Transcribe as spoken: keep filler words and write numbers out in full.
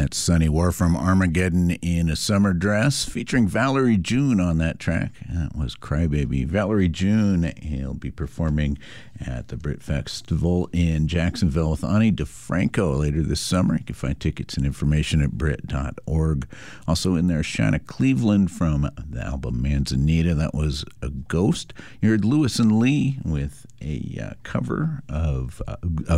That's Sunny War from Armageddon in a Summer Dress, featuring Valerie June on that track. That was Crybaby. Valerie June, he'll be performing at the Brit Festival in Jacksonville with Ani DeFranco later this summer. You can find tickets and information at brit dot org. Also in there, Shanna Cleveland from the album Manzanita. That was A Ghost. You heard Lewis and Lee with a uh, cover of, uh, of